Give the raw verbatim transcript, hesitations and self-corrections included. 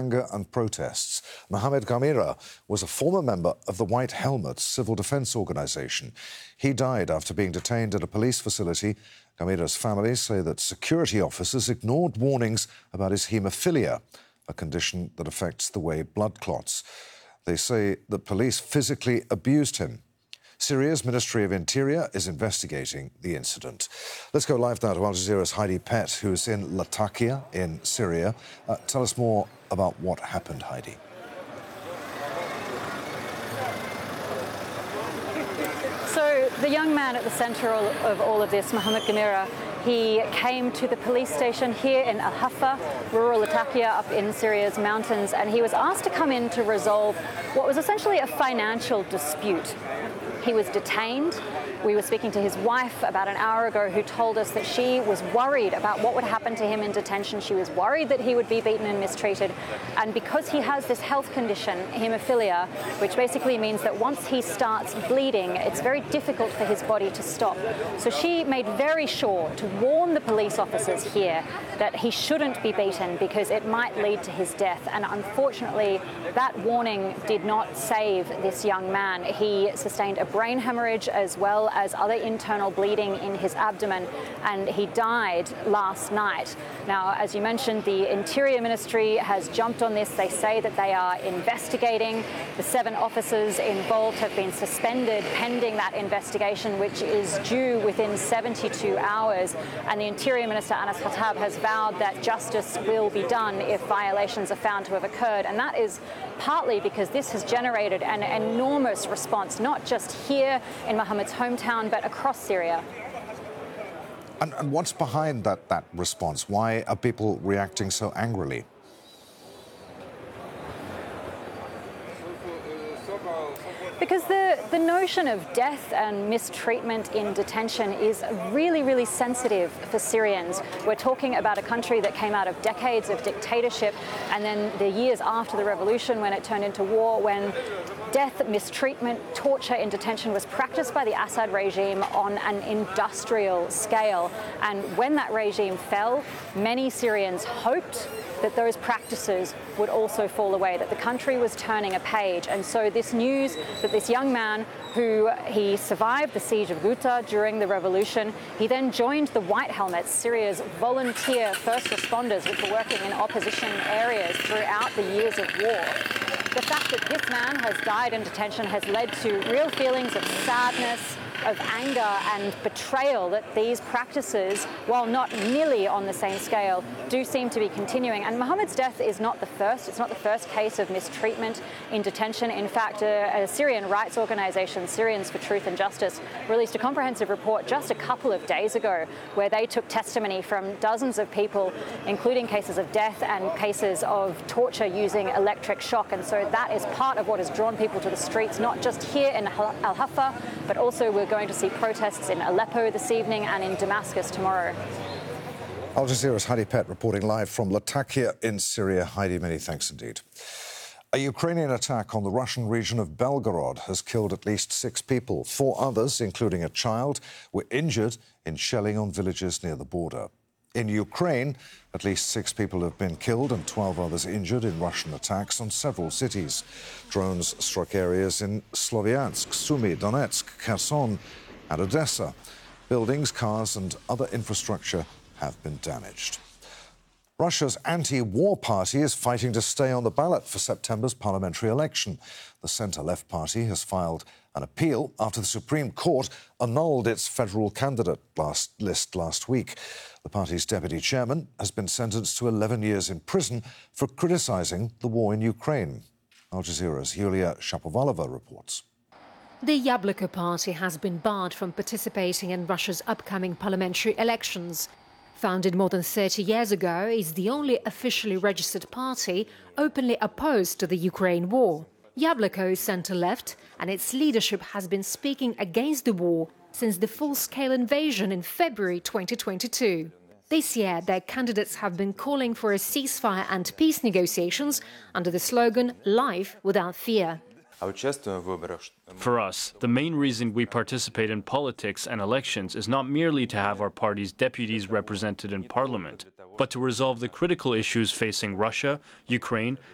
anger and protests. Mohamed Ghamira was a former member of the White Helmets civil defence organisation. He died after being detained at a police facility. Ghamira's family say that security officers ignored warnings about his haemophilia, a condition that affects the way blood clots. They say that police physically abused him. Syria's Ministry of Interior is investigating the incident. Let's go live now to Al Jazeera's Heidi Pett, who's in Latakia in Syria. Uh, tell us more about what happened, Heidi. So the young man at the centre of all of this, Mohamed Ghamira, he came to the police station here in Al Hafa, rural Latakia, up in Syria's mountains, and he was asked to come in to resolve what was essentially a financial dispute. He was detained. We were speaking to his wife about an hour ago, who told us that she was worried about what would happen to him in detention. She was worried that he would be beaten and mistreated. And because he has this health condition, haemophilia, which basically means that once he starts bleeding, it's very difficult for his body to stop. So she made very sure to warn the police officers here that he shouldn't be beaten because it might lead to his death. And unfortunately, that warning did not save this young man. He sustained a brain hemorrhage as well as other internal bleeding in his abdomen, and he died last night. Now, as you mentioned, the Interior Ministry has jumped on this. They say that they are investigating. The seven officers involved have been suspended pending that investigation, which is due within seventy-two hours. And the Interior Minister, Anas Khattab, has vowed that justice will be done if violations are found to have occurred. And that is partly because this has generated an enormous response, not just here in Mohamed's hometown, but across Syria. And, and what's behind that, that response? Why are people reacting so angrily? Because the, the notion of death and mistreatment in detention is really, really sensitive for Syrians. We're talking about a country that came out of decades of dictatorship, and then the years after the revolution, when it turned into war, when death, mistreatment, torture in detention was practiced by the Assad regime on an industrial scale. And when that regime fell, many Syrians hoped that those practices would also fall away, that the country was turning a page. And so this news that this young man, who he survived the siege of Ghouta during the revolution, he then joined the White Helmets, Syria's volunteer first responders, which were working in opposition areas throughout the years of war. The fact that this man has died in detention has led to real feelings of sadness, of anger and betrayal that these practices, while not nearly on the same scale, do seem to be continuing. And Mohamed's death is not the first. It's not the first case of mistreatment in detention. In fact, a, a Syrian rights organization, Syrians for Truth and Justice, released a comprehensive report just a couple of days ago where they took testimony from dozens of people, including cases of death and cases of torture using electric shock. And so that is part of what has drawn people to the streets, not just here in Al Hafa, but also we're going to see protests in Aleppo this evening and in Damascus tomorrow. Al Jazeera's Heidi Pett reporting live from Latakia in Syria. Heidi, many thanks indeed. A Ukrainian attack on the Russian region of Belgorod has killed at least six people. Four others, including a child, were injured in shelling on villages near the border. In Ukraine, at least six people have been killed and twelve others injured in Russian attacks on several cities. Drones struck areas in Sloviansk, Sumy, Donetsk, Kherson and Odessa. Buildings, cars and other infrastructure have been damaged. Russia's anti-war party is fighting to stay on the ballot for September's parliamentary election. The centre-left party has filed an appeal after the Supreme Court annulled its federal candidate last list last week. The party's deputy chairman has been sentenced to eleven years in prison for criticising the war in Ukraine. Al Jazeera's Yulia Shapovalova reports. The Yabloko party has been barred from participating in Russia's upcoming parliamentary elections. Founded more than thirty years ago, it's the only officially registered party openly opposed to the Ukraine war. Yabloko is centre-left, and its leadership has been speaking against the war since the full-scale invasion in February twenty twenty-two. This year, their candidates have been calling for a ceasefire and peace negotiations under the slogan "Life without fear." For us, the main reason we participate in politics and elections is not merely to have our party's deputies represented in parliament, but to resolve the critical issues facing Russia, Ukraine,